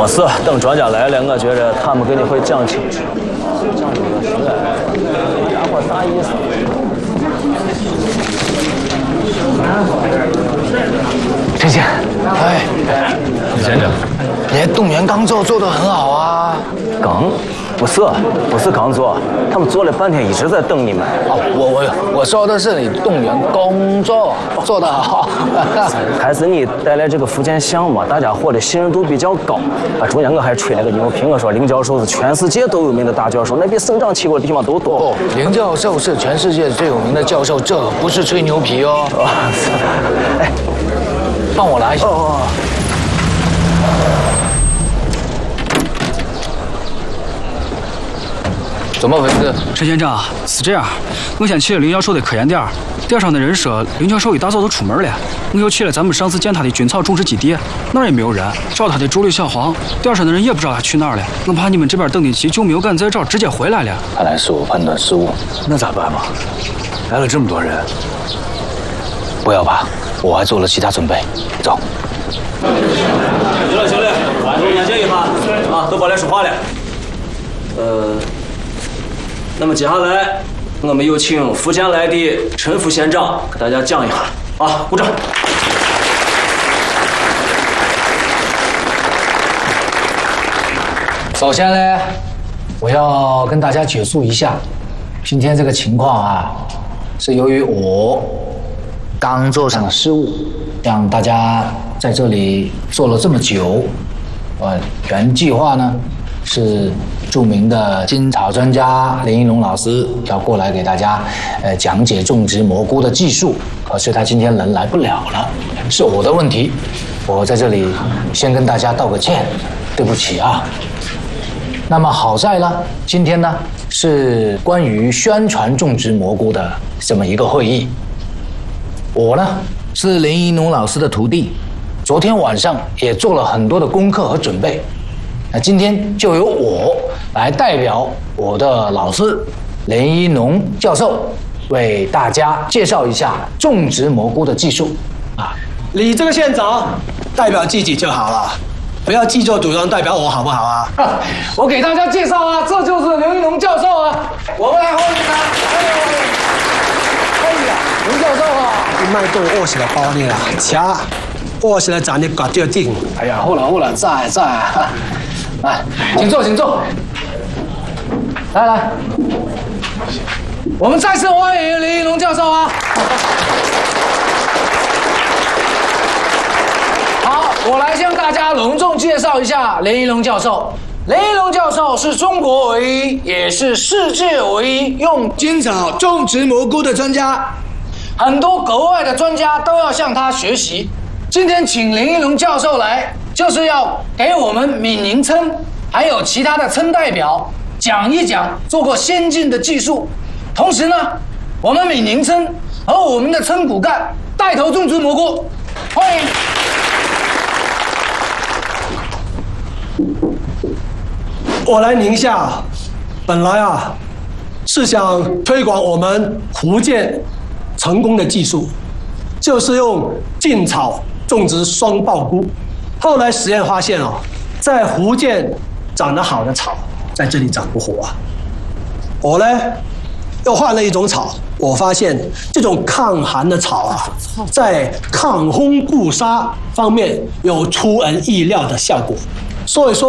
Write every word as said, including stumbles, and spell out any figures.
没事，等专家来了，我觉着他们给你会讲清楚。讲这个实在，这家伙啥意思？ 陈先，哎， 李先生， 你动员刚做做得很好啊。 刚？不是，不是刚做，他们做了半天，一直在等你们。 哦，我我我说的是你动员工作做得好。 还是你带来这个福建项目，大家伙的信任度比较高。啊，中间我还吹了个牛皮，我说林教授是全世界都有名的大教授，那比省长去过的地方都多。 哦，林教授是全世界最有名的教授，这不是吹牛皮哦。哎，帮我拿一下。哦。怎么回事？ 陈县长，是这样，我先去了林教授的科研点，点上的人说林教授一大早就出门了，我又去了咱们上次见他的军草种植基地，那儿也没有人，找他的助理小黄，点上的人也不知道他去哪儿了，我怕你们这边等得急，就没有敢再找，直接回来了。 看来是我判断失误， 那咋办嘛？来了这么多人， 不要怕，我还做了其他准备。走。 行了行了，都安静一下啊，都别来说话了。呃。那么接下来，我们有请福建来的陈副县长给大家讲一下啊，鼓掌。 首先呢，我要跟大家解释一下，今天这个情况啊，是由于我刚做上的失误，让大家在这里坐了这么久。呃，原计划呢是著名的金草专家林一龙老师要过来给大家呃讲解种植蘑菇的技术，可是他今天人来不了了，是我的问题，我在这里先跟大家道个歉，对不起啊。那么好在呢，今天呢是关于宣传种植蘑菇的这么一个会议，我呢是林一龙老师的徒弟，昨天晚上也做了很多的功课和准备。那今天就由我来代表我的老师林一农教授，为大家介绍一下种植蘑菇的技术啊。 你这个县长代表自己就好了，不要自作主张代表我，好不好啊？ 我给大家介绍啊，这就是林一农教授啊，我们来欢迎他。哎呀，林教授啊， 你卖到我是来包你啦，且我是来找你搞决定。 哎呀，好了好了，在在。来，请坐，请坐。来来，我们再次欢迎林一龙教授啊！好，我来向大家隆重介绍一下林一龙教授。林一龙教授是中国唯一，也是世界唯一用金草种植蘑菇的专家，很多国外的专家都要向他学习。今天请林一龙教授来，就是要给我们闽宁村还有其他的村代表讲一讲做过先进的技术，同时呢，我们闽宁村和我们的村骨干带头种植蘑菇，欢迎。 我来宁夏，本来啊是想推广我们福建成功的技术，就是用劲草种植双苞菇。后来实验发现哦，在福建长得好的草，在这里长不活啊。我呢又换了一种草，我发现这种抗寒的草啊，在抗风固沙方面有出人意料的效果，所以说。